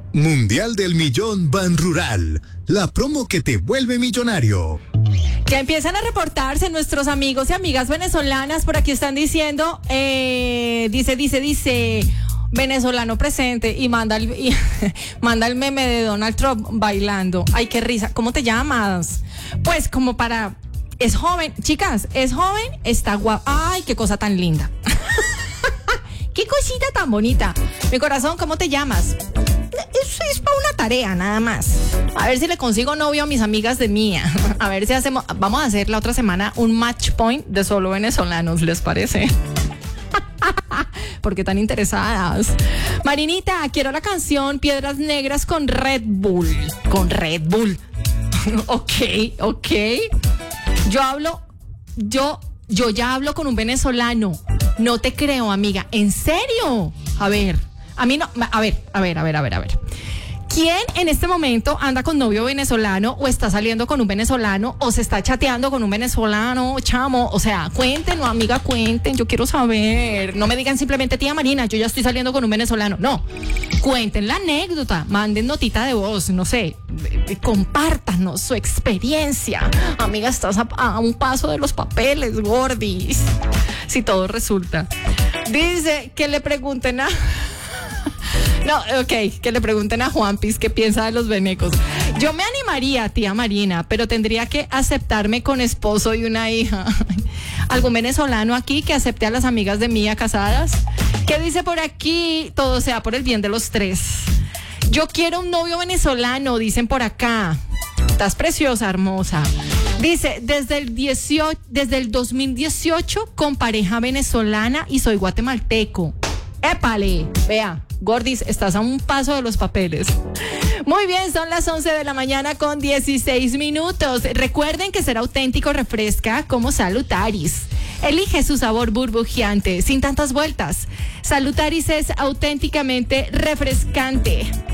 Mundial del Millón Banrural, la promo que te vuelve millonario. Ya empiezan a reportarse nuestros amigos y amigas venezolanas. Por aquí están diciendo, dice, venezolano presente, y manda el meme de Donald Trump bailando. Ay, qué risa. ¿Cómo te llamas? Pues como para... Es joven, chicas, es joven, está guapo. Ay, qué cosa tan linda. Qué cosita tan bonita. Mi corazón, ¿cómo te llamas? Eso es para una tarea, nada más. A ver si le consigo novio a mis amigas de mía. A ver si vamos a hacer la otra semana un match point de solo venezolanos, ¿les parece? Porque tan interesadas. Marinita, quiero la canción Piedras Negras con Red Bull. Con Red Bull. Ok. Yo ya hablo con un venezolano. No te creo, amiga. ¿En serio? A ver. A mí no. A ver. ¿Quién en este momento anda con novio venezolano o está saliendo con un venezolano o se está chateando con un venezolano, chamo? O sea, cuenten, amiga, cuenten. Yo quiero saber. No me digan simplemente, tía Marina, yo ya estoy saliendo con un venezolano. No. Cuenten la anécdota. Manden notita de voz. No sé. Compártanos su experiencia. Amiga, estás a un paso de los papeles, gordis. Si todo resulta. Dice que le pregunten a... No, ok, que le pregunten a Juanpis qué piensa de los venecos. Yo me animaría, tía Marina, pero tendría que aceptarme con esposo y una hija. ¿Algún venezolano aquí que acepte a las amigas de Mía casadas? ¿Qué dice por aquí? Todo sea por el bien de los tres. Yo quiero un novio venezolano, dicen por acá. Estás preciosa, hermosa. Dice, desde el 2018 con pareja venezolana y soy guatemalteco. ¡Épale! Vea, gordis, estás a un paso de los papeles. Muy bien, son las 11 de la mañana con 16 minutos. Recuerden que ser auténtico refresca como Salutaris. Elige su sabor burbujeante, sin tantas vueltas. Salutaris es auténticamente refrescante.